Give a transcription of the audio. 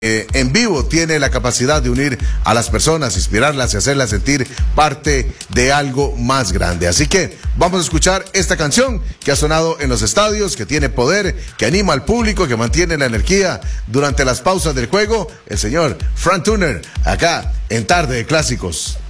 en vivo tiene la capacidad de unir a las personas, inspirarlas y hacerlas sentir parte de algo más grande. Así que vamos a escuchar esta canción que ha sonado en los estadios, que tiene poder, que anima al público, que mantiene la energía durante las pausas del juego. El señor Frank Turner, acá en Tarde de Clásicos.